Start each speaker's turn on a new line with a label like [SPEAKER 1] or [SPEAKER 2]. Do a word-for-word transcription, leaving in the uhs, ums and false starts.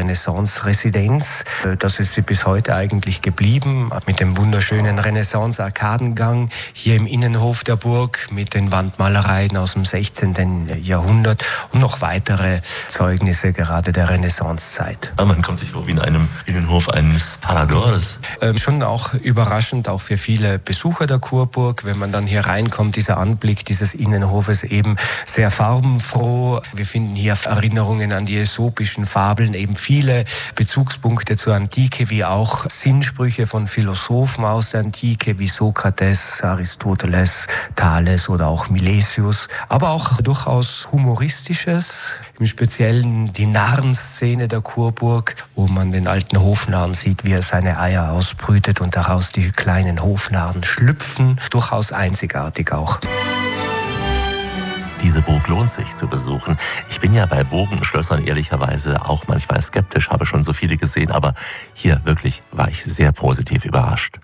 [SPEAKER 1] Renaissance-Residenz. Das ist sie bis heute eigentlich geblieben, mit dem wunderschönen Renaissance-Arkadengang hier im Innenhof der Burg, mit den Wandmalereien aus dem sechzehnten Jahrhundert und noch weitere Zeugnisse gerade der Renaissancezeit.
[SPEAKER 2] Man kommt sich vor wie in einem Innenhof eines Paradors.
[SPEAKER 1] Ähm, schon auch überraschend, auch für viele Besucher der Kurburg, wenn man dann hier reinkommt, dieser Anblick dieses Innenhofes eben sehr farbenfroh. Wir finden hier Erinnerungen an die äsopischen Fabeln, eben viele Bezugspunkte zur Antike, wie auch Sinnsprüche von Philosophen aus der Antike, wie Sokrates, Aristoteles, Thales oder auch Milesius, aber auch durchaus Humoristisches, im Speziellen die Narrenszene der Kurburg, wo man den alten Hofnarren sieht, wie er seine Eier ausbrütet und daraus die kleinen Hofnarren schlüpfen, durchaus einzigartig auch.
[SPEAKER 2] Diese Burg lohnt sich zu besuchen. Ich bin ja bei Burgenschlössern ehrlicherweise auch manchmal skeptisch, habe schon so viele gesehen, aber hier wirklich war ich sehr positiv überrascht.